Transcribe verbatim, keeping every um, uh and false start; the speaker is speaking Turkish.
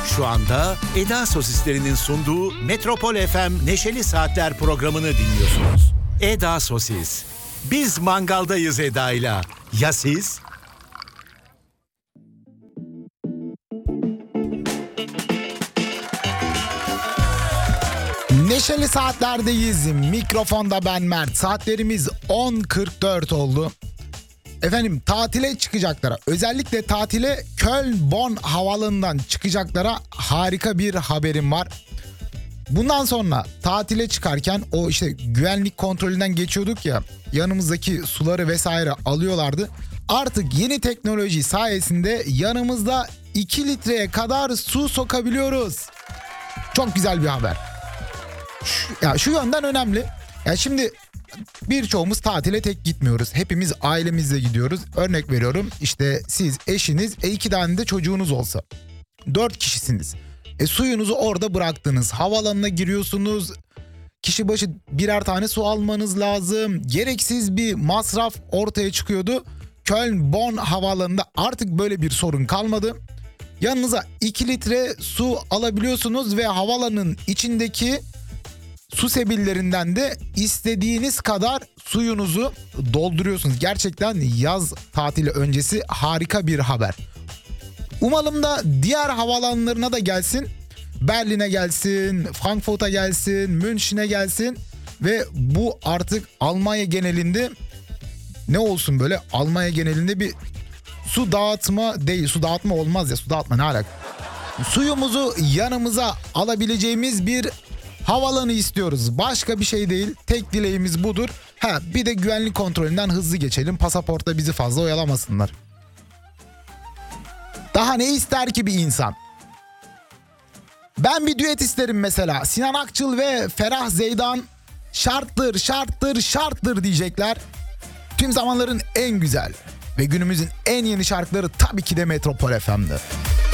Şu anda Eda Sosislerinin sunduğu Metropol F M Neşeli Saatler programını dinliyorsunuz. Eda Sosis. Biz mangaldayız Eda'yla. Ya siz? Neşeli Saatler'deyiz. Mikrofonda ben Mert. Saatlerimiz on kırk dört oldu. Efendim, tatile çıkacaklara, özellikle tatile Köln-Bonn havaalanından çıkacaklara harika bir haberim var. Bundan sonra tatile çıkarken o işte güvenlik kontrolünden geçiyorduk ya, yanımızdaki suları vesaire alıyorlardı. Artık yeni teknoloji sayesinde yanımızda iki litreye kadar su sokabiliyoruz. Çok güzel bir haber. Şu, ya şu yönden önemli. Ya şimdi birçoğumuz tatile tek gitmiyoruz. Hepimiz ailemizle gidiyoruz. Örnek veriyorum, işte siz, eşiniz, e iki tane de çocuğunuz olsa. Dört kişisiniz. E suyunuzu orada bıraktınız. Havaalanına giriyorsunuz. Kişi başı birer tane su almanız lazım. Gereksiz bir masraf ortaya çıkıyordu. Köln-Bonn havaalanında artık böyle bir sorun kalmadı. Yanınıza iki litre su alabiliyorsunuz ve havaalanının içindeki su sebillerinden de istediğiniz kadar suyunuzu dolduruyorsunuz. Gerçekten yaz tatili öncesi harika bir haber. Umalım da diğer havaalanlarına da gelsin. Berlin'e gelsin, Frankfurt'a gelsin, Münşin'e gelsin ve bu artık Almanya genelinde ne olsun, böyle Almanya genelinde bir su dağıtma değil. Su dağıtma olmaz ya, su dağıtma ne alaka? Suyumuzu yanımıza alabileceğimiz bir havalanı istiyoruz. Başka bir şey değil. Tek dileğimiz budur. Ha, bir de güvenlik kontrolünden hızlı geçelim. Pasaportta bizi fazla oyalamasınlar. Daha ne ister ki bir insan? Ben bir düet isterim mesela. Sinan Akçıl ve Ferah Zeydan şarttır, şarttır, şarttır diyecekler. Tüm zamanların en güzel ve günümüzün en yeni şarkıları tabii ki de Metropol F M'de.